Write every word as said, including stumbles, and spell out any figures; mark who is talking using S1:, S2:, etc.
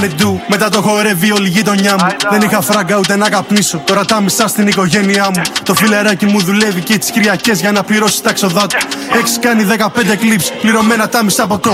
S1: Μετά το χορεύει όλη η γειτονιά μου. Δεν είχα φράγκα ούτε να καπνίσω. Τώρα τα μισά στην οικογένειά μου. Το φιλεράκι μου δουλεύει και τις Κυριακές για να πληρώσει τα έξοδά του. Έχεις κάνει δεκαπέντε κλιπς, πληρωμένα τα μισά από το